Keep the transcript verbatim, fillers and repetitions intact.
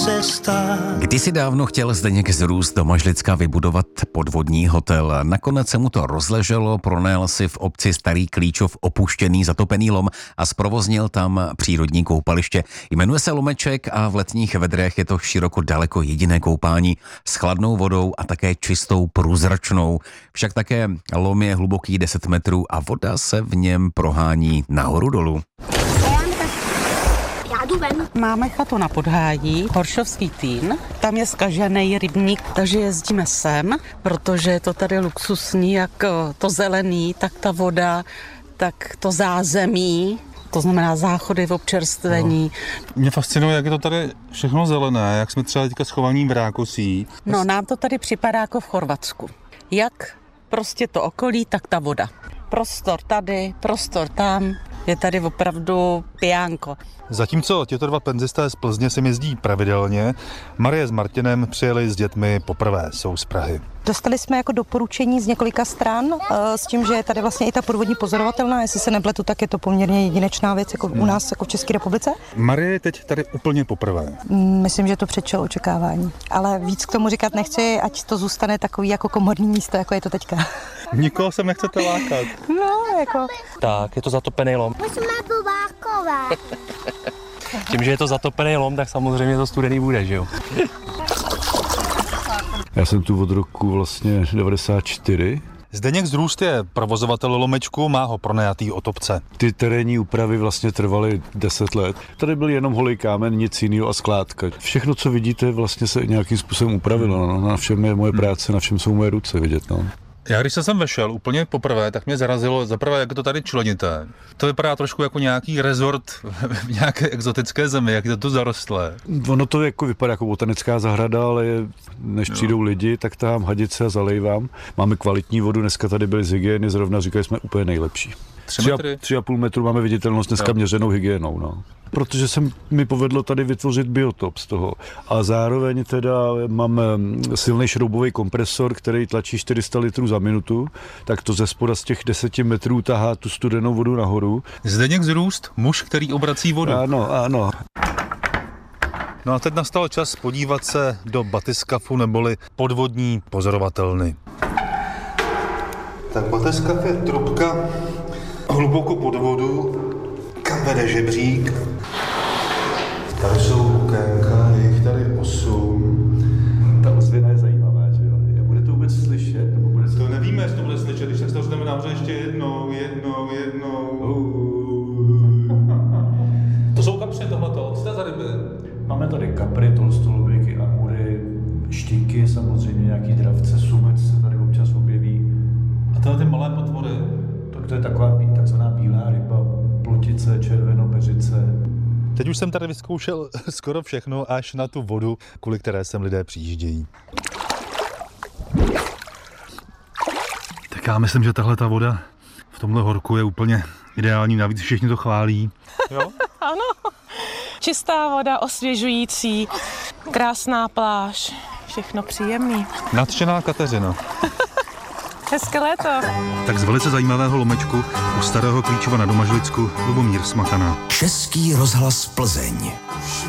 se stát. Kdysi dávno chtěl Zdeněk z Růst do Mažlicka vybudovat podvodní hotel. Nakonec se mu to rozleželo, pronajal si v obci Starý Klíčov opuštěný zatopený lom a zprovoznil tam přírodní koupaliště. Jmenuje se Lomeček a v letních vedrech je to široko daleko jediné koupání s chladnou vodou a také čistou průzračnou. Však také lom je hluboký deset metrů a voda se v něm prohání nahoru dolů. Máme chatu na Podhájí, Horšovský Týn, tam je zkažený rybník, takže jezdíme sem, protože je to tady luxusní, jak to zelený, tak ta voda, tak to zázemí, to znamená záchody v občerstvení. No. Mě fascinuje, jak je to tady všechno zelené, jak jsme třeba teďka schovaní v Rákosí. No nám to tady připadá jako v Chorvatsku. Jak prostě to okolí, tak ta voda. Prostor tady, prostor tam, je tady opravdu pijánko. Zatímco těto dva penzisté z Plzně sem jezdí pravidelně, Marie s Martinem přijeli s dětmi poprvé, jsou z Prahy. Dostali jsme jako doporučení z několika stran s tím, že je tady vlastně i ta podvodní pozorovatelná, jestli se nepletu, tak je to poměrně jedinečná věc jako u nás jako v České republice. Marie je teď tady úplně poprvé. Myslím, že to předčilo očekávání, ale víc k tomu říkat nechci, ať to zůstane takový jako komorní místo, jako je to teďka. Nikoho sem nechcete lákat. No, jako. Tak, je to zatopený lom. Musíme povákovat. Tím, že je to zatopený lom, tak samozřejmě to studený bude, že jo? Já jsem tu od roku vlastně devadesát čtyři. Zdeněk z Růst je provozovatel Lomečku, má ho pronajatý od obce. Ty terénní úpravy vlastně trvaly deset let. Tady byl jenom holý kámen, nic jiného a skládka. Všechno, co vidíte, vlastně se nějakým způsobem upravilo. No. Na všem je moje práce, na všem jsou moje ruce vidět. No. Já když jsem sem vešel úplně poprvé, tak mě zarazilo zaprvé, jak je to tady členité. To vypadá trošku jako nějaký rezort v nějaké exotické zemi, jak je to tu zarostlé. Ono to jako vypadá jako botanická zahrada, ale než přijdou lidi, tak tahám hadice a zalejvám. Máme kvalitní vodu, dneska tady byly z hygieny, zrovna říkali jsme úplně nejlepší. Tři a, tři a půl metru máme viditelnost dneska jo. měřenou hygienou. No. Protože se mi povedlo tady vytvořit biotop z toho. A zároveň teda mám silný šroubový kompresor, který tlačí čtyři sta litrů za minutu, tak to ze spoda z těch deseti metrů tahá tu studenou vodu nahoru. Zdeněk z Růst, muž, který obrací vodu. Ano, ano. No a teď nastal čas podívat se do batyskafu neboli podvodní pozorovatelny. Tak batyskaf je trubka hluboko pod vodu, kam vede žebřík. Tady jsou okénka, je jich tady osm. Ta ozvěna je zajímavá, že jo? Bude to vůbec slyšet? Nebo bude to nevíme, jestli to bude slyšet, když tak se to řekneme nám, že ještě jednou, jednou, jednou. To jsou kapři tohleto, co to za ryby? Máme tady kapry, tolstolobíky, amury, štíky, samozřejmě nějaký dravce, sumec se tady občas objeví. A tohle ty malé potvory? Tak to je taková takzvaná bílá ryba, plotice, červenopeřice. Teď už jsem tady vyzkoušel skoro všechno, až na tu vodu, kvůli které sem lidé přijíždějí. Tak já myslím, že tahle ta voda v tomhle horku je úplně ideální, navíc všichni to chválí. Jo? Ano, čistá voda, osvěžující, krásná pláž, všechno příjemný. Nadšená Kateřina. Hezké léto. Tak z velice zajímavého Lomečku u Starého Klíčova na Domažlicku Lubomír Smatana. Český rozhlas Plzeň.